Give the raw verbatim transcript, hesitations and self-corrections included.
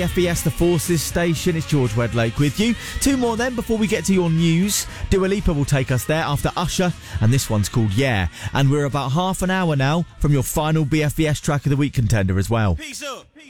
F B S The Forces station. It's George Wedlake with you. Two more then before we get to your news. Dua Lipa will take us there after Usher, and this one's called Yeah. And we're about half an hour now from your final B F B S Track of the Week contender as well. Peace up. Peace